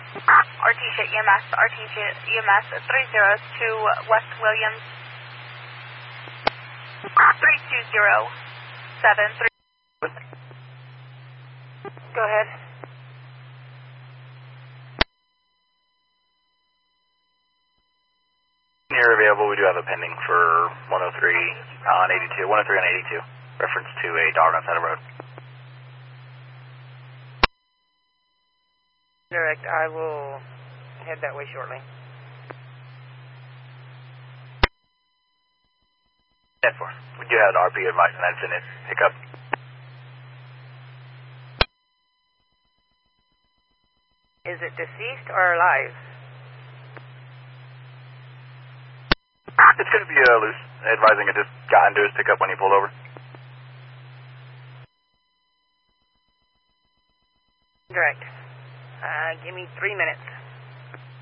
Artesia EMS 302 West Williams 32073. Go ahead. You're available. We do have a pending for 103 on 82. 103 on 82. Reference to a dog outside the road. Direct, I will head that way shortly. 10-4. We do have an RP advising that's in it. Pick up. Is it deceased or alive? It's going to be loose. Advising it just got into his pickup when he pulled over. Direct. Give me 3 minutes.